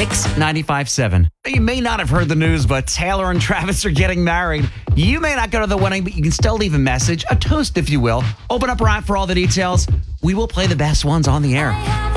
Mix 95.7. You may not have heard the news, but Taylor and Travis are getting married. You may not go to the wedding, but you can still leave a message, a toast, if you will. Open up our app for all the details. We will play the best ones on the air.